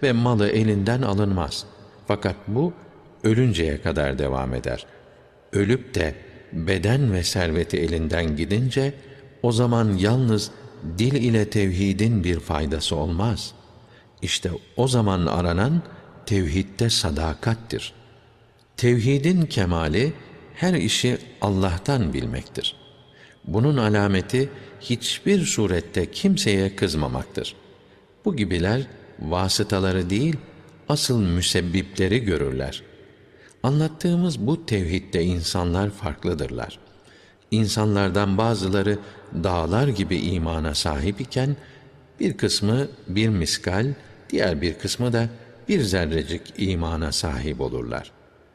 ve malı elinden alınmaz. Fakat bu ölünceye kadar devam eder. Ölüp de beden ve serveti elinden gidince o zaman yalnız dil ile tevhidin bir faydası olmaz. İşte o zaman aranan tevhidde sadakattir. Tevhidin kemali her işi Allah'tan bilmektir. Bunun alameti hiçbir surette kimseye kızmamaktır. Bu gibiler vasıtaları değil, asıl müsebbipleri görürler. Anlattığımız bu tevhidde insanlar farklıdırlar. İnsanlardan bazıları dağlar gibi imana sahip iken, bir kısmı bir miskal, diğer bir kısmı da bir zerrecik imana sahip olurlar.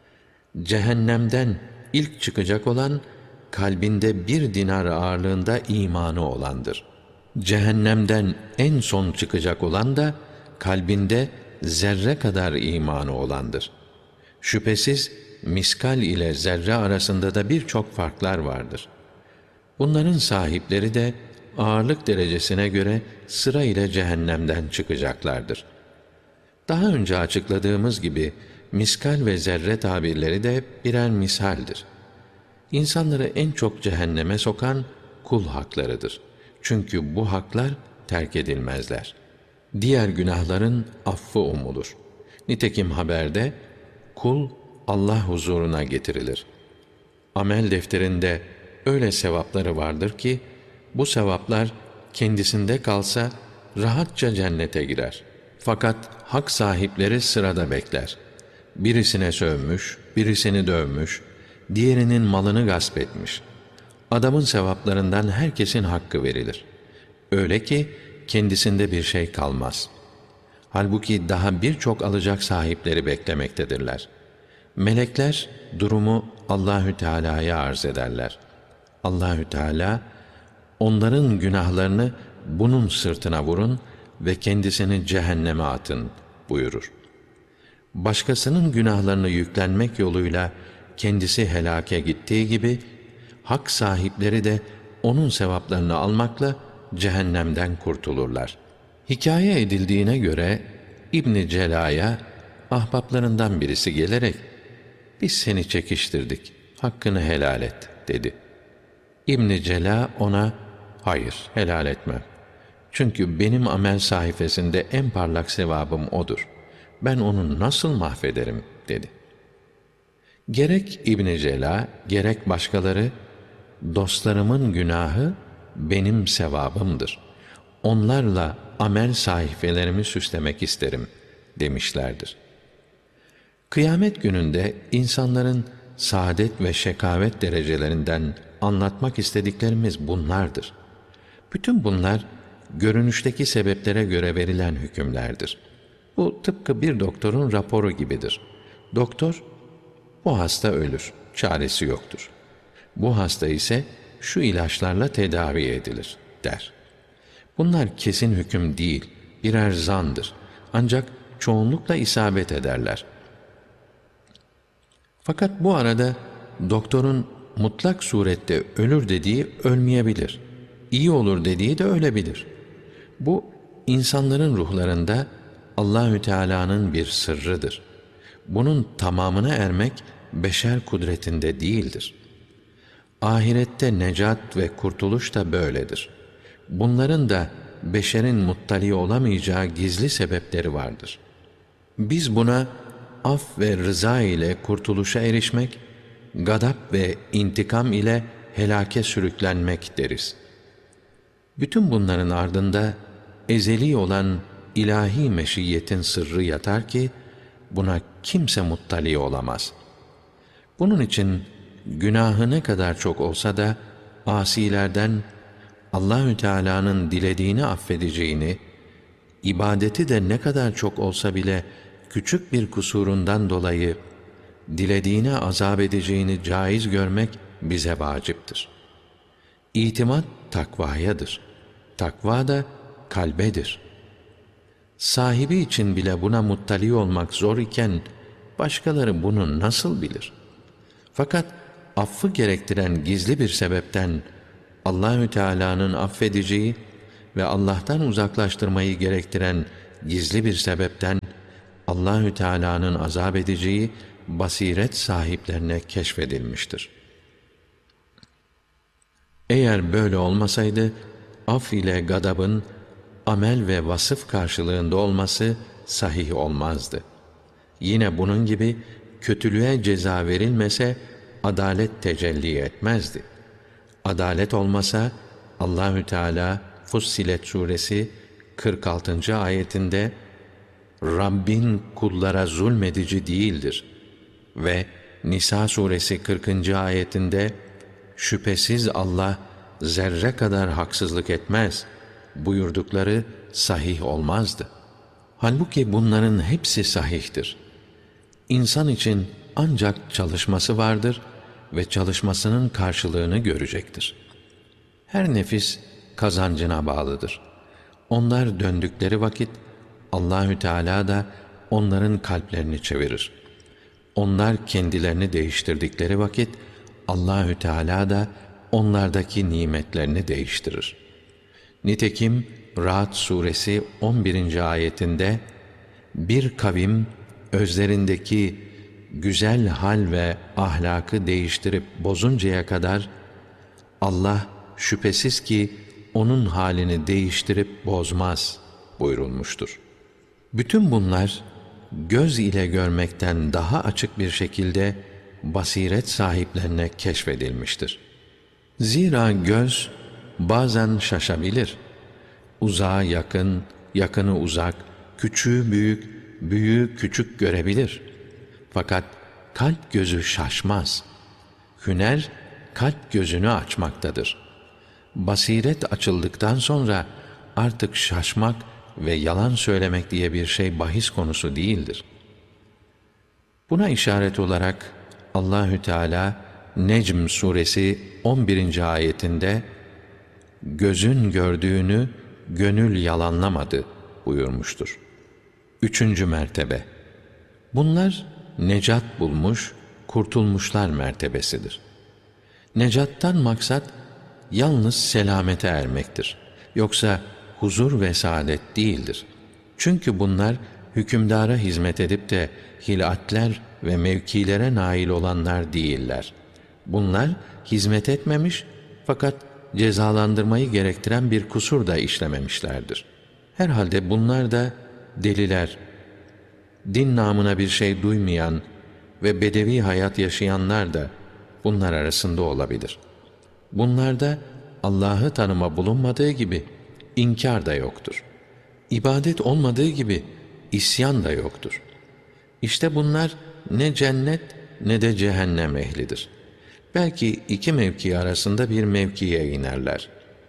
Cehennemden ilk çıkacak olan, kalbinde bir dinar ağırlığında imanı olandır. Cehennemden en son çıkacak olan da, kalbinde zerre kadar imanı olandır. Şüphesiz miskal ile zerre arasında da birçok farklar vardır. Bunların sahipleri de ağırlık derecesine göre sıra ile cehennemden çıkacaklardır. Daha önce açıkladığımız gibi miskal ve zerre tabirleri de birer misaldir. İnsanları en çok cehenneme sokan kul haklarıdır. Çünkü bu haklar terk edilmezler. Diğer günahların affı umulur. Nitekim haberde kul Allah huzuruna getirilir. Amel defterinde öyle sevapları vardır ki bu sevaplar kendisinde kalsa rahatça cennete girer. Fakat hak sahipleri sırada bekler. Birisine sövmüş, birisini dövmüş, diğerinin malını gasp etmiş. Adamın sevaplarından herkesin hakkı verilir. Öyle ki kendisinde bir şey kalmaz. Halbuki daha birçok alacak sahipleri beklemektedirler. Melekler durumu Allahü Teala'ya arz ederler. Allahü Teala onların günahlarını bunun sırtına vurun ve kendisini cehenneme atın buyurur. Başkasının günahlarını yüklenmek yoluyla kendisi helake gittiği gibi, hak sahipleri de onun sevaplarını almakla cehennemden kurtulurlar. Hikaye edildiğine göre İbn Cela'ya ahbaplarından birisi gelerek, "Biz seni çekiştirdik, hakkını helal et," dedi. İbn Cela ona, "Hayır, helal etmem. Çünkü benim amel sayfasında en parlak sevabım odur. Ben onu nasıl mahvederim?" dedi. Gerek İbn Cela, gerek başkaları, "Dostlarımın günahı benim sevabımdır. Onlarla amel sayfelerimi süslemek isterim," demişlerdir. Kıyamet gününde insanların saadet ve şekavet derecelerinden anlatmak istediklerimiz bunlardır. Bütün bunlar görünüşteki sebeplere göre verilen hükümlerdir. Bu tıpkı bir doktorun raporu gibidir. Doktor, "Bu hasta ölür, çaresi yoktur. Bu hasta ise şu ilaçlarla tedavi edilir," der. Bunlar kesin hüküm değil, birer zandır. Ancak çoğunlukla isabet ederler. Fakat bu arada doktorun mutlak surette ölür dediği ölmeyebilir. İyi olur dediği de ölebilir. Bu insanların ruhlarında Allahü Teala'nın bir sırrıdır. Bunun tamamına ermek beşer kudretinde değildir. Ahirette necat ve kurtuluş da böyledir. Bunların da beşerin muttali olamayacağı gizli sebepleri vardır. Biz buna af ve rıza ile kurtuluşa erişmek, gadap ve intikam ile helake sürüklenmek deriz. Bütün bunların ardında ezeli olan ilahi meşiyetin sırrı yatar ki buna kimse muttali olamaz. Bunun için günahı ne kadar çok olsa da asilerden Allahü Teala'nın dilediğini affedeceğini, ibadeti de ne kadar çok olsa bile küçük bir kusurundan dolayı dilediğine azap edeceğini caiz görmek bize vaciptir. İtimat takvayadır. Takva da kalbedir. Sahibi için bile buna muttali olmak zor iken başkaları bunu nasıl bilir? Fakat affı gerektiren gizli bir sebepten Allahü Teala'nın affedeceği ve Allah'tan uzaklaştırmayı gerektiren gizli bir sebepten Allahü Teala'nın azap edeceği basiret sahiplerine keşfedilmiştir. Eğer böyle olmasaydı, af ile gadabın amel ve vasıf karşılığında olması sahih olmazdı. Yine bunun gibi kötülüğe ceza verilmese adalet tecelli etmezdi. Adalet olmasa Allahü Teala Fussilet suresi 46. ayetinde Rabbin kullara zulmedici değildir ve Nisa suresi 40. ayetinde şüphesiz Allah zerre kadar haksızlık etmez buyurdukları sahih olmazdı. Halbuki bunların hepsi sahihtir. İnsan için ancak çalışması vardır ve çalışmasının karşılığını görecektir. Her nefis kazancına bağlıdır. Onlar döndükleri vakit Allahü Teala da onların kalplerini çevirir. Onlar kendilerini değiştirdikleri vakit Allahü Teala da onlardaki nimetlerini değiştirir. Nitekim Ra'd suresi 11. ayetinde bir kavim özlerindeki güzel hal ve ahlakı değiştirip bozuncaya kadar Allah şüphesiz ki onun halini değiştirip bozmaz buyurulmuştur. Bütün bunlar göz ile görmekten daha açık bir şekilde basiret sahiplerine keşfedilmiştir. Zira göz bazen şaşabilir. Uzağa yakın, yakını uzak, küçüğü büyük, büyüğü küçük görebilir. Fakat kalp gözü şaşmaz. Hüner kalp gözünü açmaktadır. Basiret açıldıktan sonra artık şaşmak ve yalan söylemek diye bir şey bahis konusu değildir. Buna işaret olarak Allahü Teala Necm suresi 11. ayetinde gözün gördüğünü gönül yalanlamadı buyurmuştur. 3. mertebe. Bunlar necat bulmuş, kurtulmuşlar mertebesidir. Necattan maksat yalnız selamete ermektir. Yoksa huzur ve saadet değildir. Çünkü bunlar hükümdara hizmet edip de hilatler ve mevkilere nail olanlar değiller. Bunlar hizmet etmemiş fakat cezalandırmayı gerektiren bir kusur da işlememişlerdir. Herhalde bunlar da deliler, din namına bir şey duymayan ve bedevi hayat yaşayanlar da bunlar arasında olabilir. Bunlarda Allah'ı tanıma bulunmadığı gibi inkar da yoktur. İbadet olmadığı gibi isyan da yoktur. İşte bunlar ne cennet ne de cehennem ehlidir. Belki iki mevki arasında bir mevkiye inerler.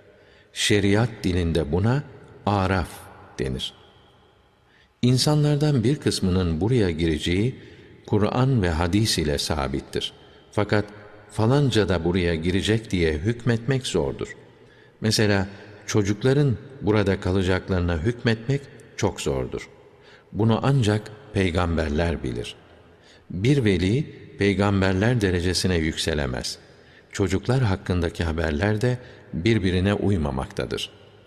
Şeriat dilinde buna araf denir. İnsanlardan bir kısmının buraya gireceği Kur'an ve hadis ile sabittir. Fakat falanca da buraya girecek diye hükmetmek zordur. Mesela çocukların burada kalacaklarına hükmetmek çok zordur. Bunu ancak peygamberler bilir. Bir veli peygamberler derecesine yükselemez. Çocuklar hakkındaki haberler de birbirine uymamaktadır.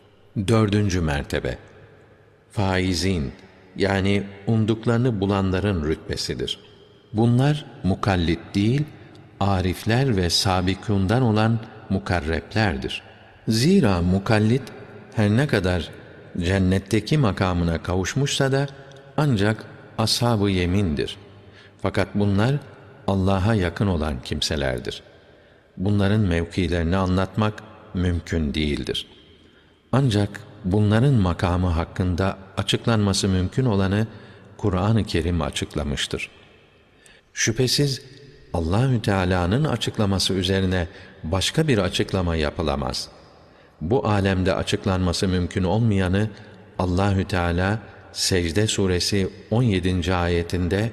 4. mertebe. Faizin yani umduklarını bulanların rütbesidir. Bunlar mukallit değil, arifler ve sabikundan olan mukarreplerdir. Zira mukallit her ne kadar cennetteki makamına kavuşmuşsa da ancak ashab-ı yemindir. Fakat bunlar Allah'a yakın olan kimselerdir. Bunların mevkilerini anlatmak mümkün değildir. Ancak bunların makamı hakkında açıklanması mümkün olanı Kur'an-ı Kerim açıklamıştır. Şüphesiz Allahü Teala'nın açıklaması üzerine başka bir açıklama yapılamaz. Bu alemde açıklanması mümkün olmayanı Allahü Teala Secde suresi 17. ayetinde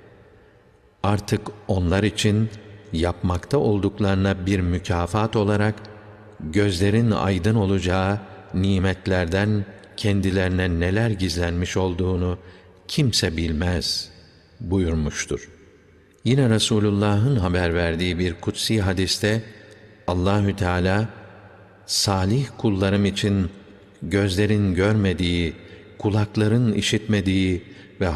artık onlar için yapmakta olduklarına bir mükafat olarak gözlerin aydın olacağı nimetlerden kendilerine neler gizlenmiş olduğunu kimse bilmez buyurmuştur. Yine Resulullah'ın haber verdiği bir kutsi hadiste Allahü Teala salih kullarım için gözlerin görmediği, kulakların işitmediği